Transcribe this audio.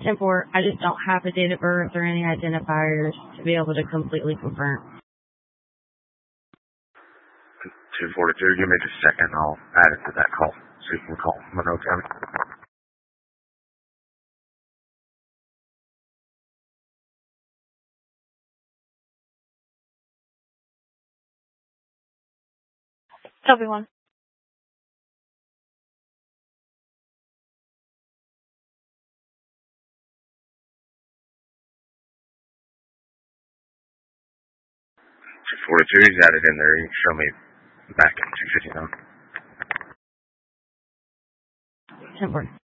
10-4, I just don't have a date of birth or any identifiers to be able to completely confirm. 242, give me just a second. I'll add it to that call so you can call Monroe County. W1. 242, he's added in there. You can show me back in 259. 10-4.